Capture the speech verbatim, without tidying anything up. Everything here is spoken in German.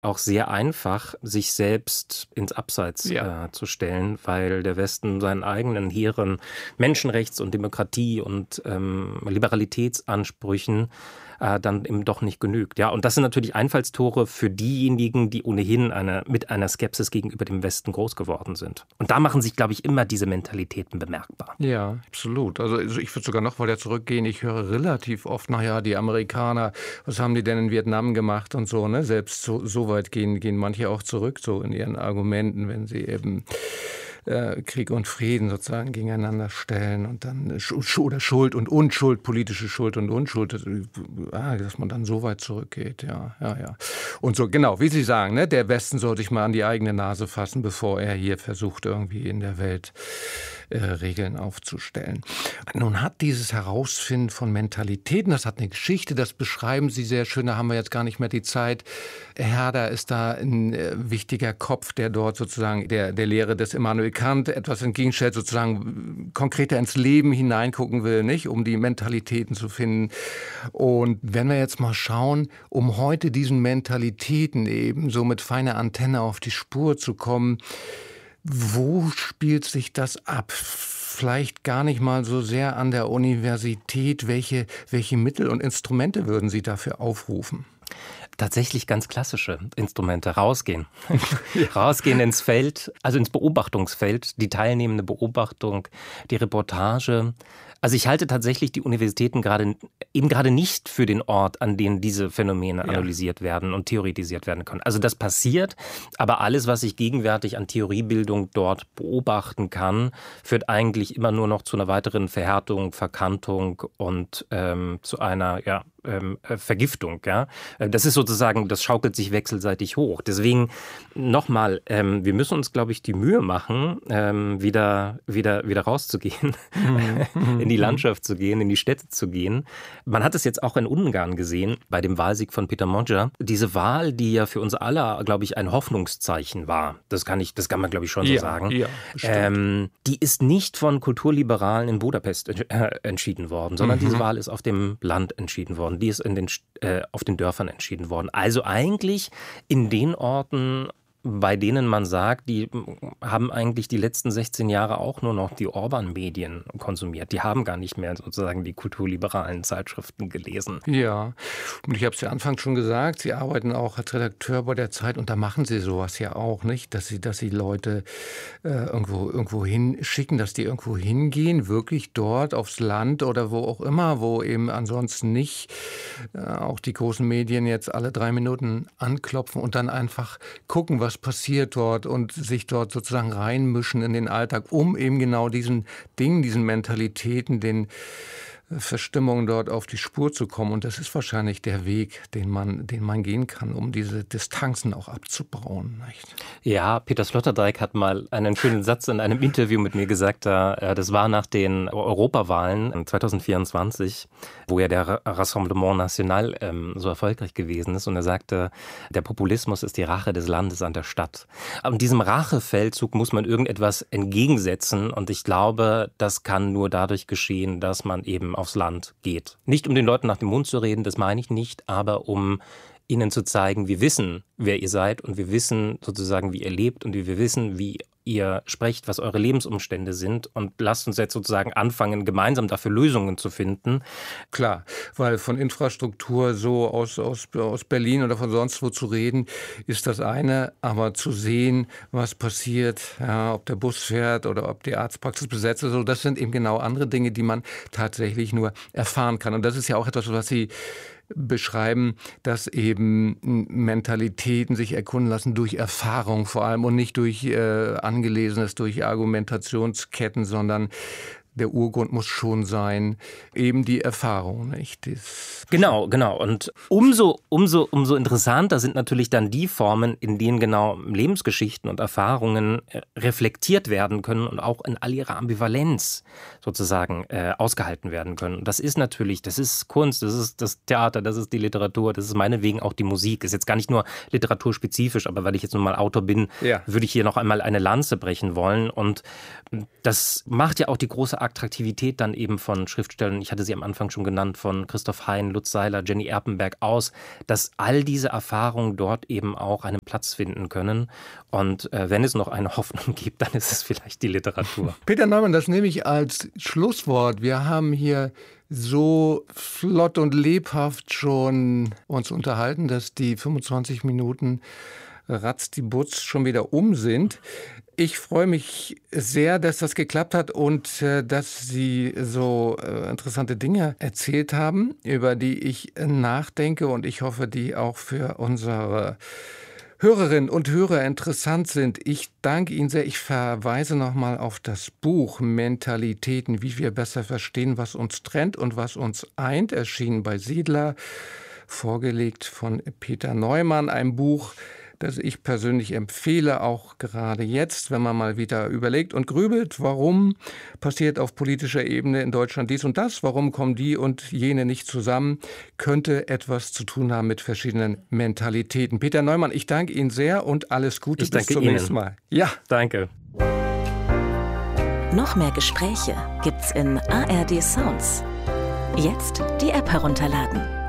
auch sehr einfach, sich selbst ins Abseits ja. äh, zu stellen, weil der Westen seinen eigenen hehren Menschenrechts- und Demokratie- und ähm, Liberalitätsansprüchen äh, dann eben doch nicht genügt. Ja, und das sind natürlich Einfallstore für diejenigen, die ohnehin eine, mit einer Skepsis gegenüber dem Westen groß geworden sind. Und da machen sich, glaube ich, immer diese Mentalitäten bemerkbar. Ja, absolut. Also ich würde sogar noch weiter zurückgehen. Ich höre relativ oft, naja, die Amerikaner, was haben die denn in Vietnam gemacht und so, ne? Selbst so, so weit gehen, gehen manche auch zurück, so in ihren Argumenten, wenn sie eben äh, Krieg und Frieden sozusagen gegeneinander stellen und dann Sch- oder Schuld und Unschuld, politische Schuld und Unschuld, ah, dass man dann so weit zurückgeht, ja, ja, ja. Und so, genau, wie Sie sagen, ne? Der Westen sollte sich mal an die eigene Nase fassen, bevor er hier versucht, irgendwie in der Welt äh, Regeln aufzustellen. Nun hat dieses Herausfinden von Mentalitäten, das hat eine Geschichte, das beschreiben Sie sehr schön, da haben wir jetzt gar nicht mehr die Zeit. Herder ist da ein äh, wichtiger Kopf, der dort sozusagen der, der Lehre des Immanuel Kant etwas entgegenstellt, sozusagen konkreter ins Leben hineingucken will, nicht, um die Mentalitäten zu finden. Und wenn wir jetzt mal schauen, um heute diesen Mentalitäten eben so mit feiner Antenne auf die Spur zu kommen, wo spielt sich das ab? Vielleicht gar nicht mal so sehr an der Universität. Welche, welche Mittel und Instrumente würden Sie dafür aufrufen? Tatsächlich ganz klassische Instrumente. Rausgehen. Ja. Rausgehen ins Feld, also ins Beobachtungsfeld, die teilnehmende Beobachtung, die Reportage. Also ich halte tatsächlich die Universitäten gerade eben gerade nicht für den Ort, an dem diese Phänomene ja. analysiert werden und theoretisiert werden können. Also das passiert, aber alles, was ich gegenwärtig an Theoriebildung dort beobachten kann, führt eigentlich immer nur noch zu einer weiteren Verhärtung, Verkantung und ähm, zu einer ja, ähm, Vergiftung. Ja? Das ist sozusagen, das schaukelt sich wechselseitig hoch. Deswegen nochmal, ähm, wir müssen uns, glaube ich, die Mühe machen, ähm, wieder, wieder, wieder rauszugehen, mhm. in die Landschaft zu gehen, in die Städte zu gehen. Man hat es jetzt auch in Ungarn gesehen, bei dem Wahlsieg von Peter Magyar. Diese Wahl, die ja für uns alle, glaube ich, ein Hoffnungszeichen war, das kann ich, das kann man, glaube ich, schon so ja, sagen, ja, ähm, die ist nicht von Kulturliberalen in Budapest äh, entschieden worden, sondern mhm. diese Wahl ist auf dem Land entschieden worden. Die ist in den, äh, auf den Dörfern entschieden worden. Also eigentlich in den Orten, bei denen man sagt, die haben eigentlich die letzten sechzehn Jahre auch nur noch die Orban-Medien konsumiert. Die haben gar nicht mehr sozusagen die kulturliberalen Zeitschriften gelesen. Ja, und ich habe es ja anfangs schon gesagt, Sie arbeiten auch als Redakteur bei der Zeit und da machen Sie sowas ja auch, nicht? Dass Sie, dass Sie Leute äh, irgendwo, irgendwo hinschicken, dass die irgendwo hingehen, wirklich dort aufs Land oder wo auch immer, wo eben ansonsten nicht äh, auch die großen Medien jetzt alle drei Minuten anklopfen und dann einfach gucken, was passiert dort und sich dort sozusagen reinmischen in den Alltag, um eben genau diesen Dingen, diesen Mentalitäten, den Verstimmungen dort auf die Spur zu kommen. Und das ist wahrscheinlich der Weg, den man, den man gehen kann, um diese Distanzen auch abzubauen. Nicht? Ja, Peter Sloterdijk hat mal einen schönen Satz in einem Interview mit mir gesagt, das war nach den Europawahlen zwanzig vierundzwanzig, wo ja der Rassemblement National so erfolgreich gewesen ist. Und er sagte, der Populismus ist die Rache des Landes an der Stadt. Aber diesem Rachefeldzug muss man irgendetwas entgegensetzen. Und ich glaube, das kann nur dadurch geschehen, dass man eben aufs Land geht. Nicht um den Leuten nach dem Mund zu reden, das meine ich nicht, aber um ihnen zu zeigen, wir wissen, wer ihr seid und wir wissen sozusagen, wie ihr lebt und wir wissen, wie ihr sprecht, was eure Lebensumstände sind und lasst uns jetzt sozusagen anfangen, gemeinsam dafür Lösungen zu finden. Klar, weil von Infrastruktur so aus, aus, aus Berlin oder von sonst wo zu reden, ist das eine, aber zu sehen, was passiert, ja, ob der Bus fährt oder ob die Arztpraxis besetzt ist, so, das sind eben genau andere Dinge, die man tatsächlich nur erfahren kann. Und das ist ja auch etwas, was Sie beschreiben, dass eben Mentalitäten sich erkunden lassen durch Erfahrung vor allem und nicht durch äh, Angelesenes, durch Argumentationsketten, sondern der Urgrund muss schon sein, eben die Erfahrung, nicht? Das genau, genau. Und umso, umso, umso interessanter sind natürlich dann die Formen, in denen genau Lebensgeschichten und Erfahrungen reflektiert werden können und auch in all ihrer Ambivalenz sozusagen äh, ausgehalten werden können. Und das ist natürlich, das ist Kunst, das ist das Theater, das ist die Literatur, das ist meinetwegen auch die Musik. Ist jetzt gar nicht nur literaturspezifisch, aber weil ich jetzt nun mal Autor bin, ja. würde ich hier noch einmal eine Lanze brechen wollen. Und das macht ja auch die große große Attraktivität dann eben von Schriftstellern, ich hatte sie am Anfang schon genannt, von Christoph Hein, Lutz Seiler, Jenny Erpenberg aus, dass all diese Erfahrungen dort eben auch einen Platz finden können. Und äh, wenn es noch eine Hoffnung gibt, dann ist es vielleicht die Literatur. Peter Neumann, das nehme ich als Schlusswort. Wir haben hier so flott und lebhaft schon uns unterhalten, dass die fünfundzwanzig Minuten ratzdiebutz schon wieder um sind. Ich freue mich sehr, dass das geklappt hat und äh, dass Sie so äh, interessante Dinge erzählt haben, über die ich nachdenke und ich hoffe, die auch für unsere Hörerinnen und Hörer interessant sind. Ich danke Ihnen sehr. Ich verweise nochmal auf das Buch Mentalitäten, wie wir besser verstehen, was uns trennt und was uns eint, erschienen bei Siedler, vorgelegt von Peter Neumann, ein Buch, das ich persönlich empfehle, auch gerade jetzt, wenn man mal wieder überlegt und grübelt, warum passiert auf politischer Ebene in Deutschland dies und das, warum kommen die und jene nicht zusammen, könnte etwas zu tun haben mit verschiedenen Mentalitäten. Peter Neumann, ich danke Ihnen sehr und alles Gute. Ich danke bis zum Ihnen. nächsten Mal. Ja, danke. Noch mehr Gespräche gibt's in A R D Sounds. Jetzt die App herunterladen.